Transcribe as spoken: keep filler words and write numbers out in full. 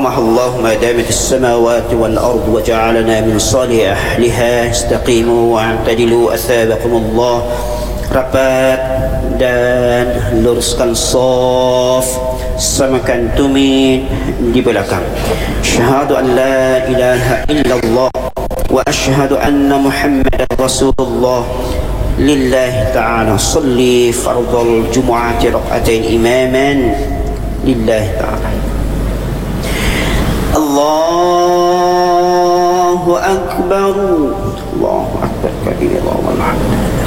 أقامها الله ما دامت السماوات والأرض وجعلنا من صالح أهلها. استقيموا واعتدلوا أثابكم الله. Rapat dan luruskan saf, samakan tumit di belakang. Syahadu an la ilaha illallah wa asyhadu anna Muhammadan Rasulullah. Lillahi ta'ala salli fardal jumu'ati rak'atain imaman lillahi ta'ala. Allahu akbar. Allahu akbar kabira walhamdulillah.